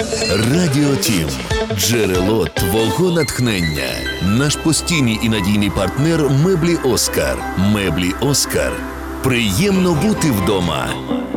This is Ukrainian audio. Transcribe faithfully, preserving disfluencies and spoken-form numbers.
Радіо Тім – джерело твого натхнення. Наш постійний і надійний партнер – меблі «Оскар». Меблі «Оскар». Приємно бути вдома.